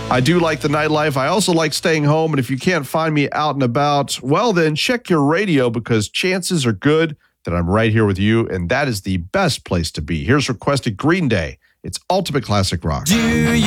I do like the nightlife. I also like staying home. And if you can't find me out and about, well, then check your radio because chances are good that I'm right here with you. And that is the best place to be. Here's requested Green Day. It's Ultimate Classic Rock. Do you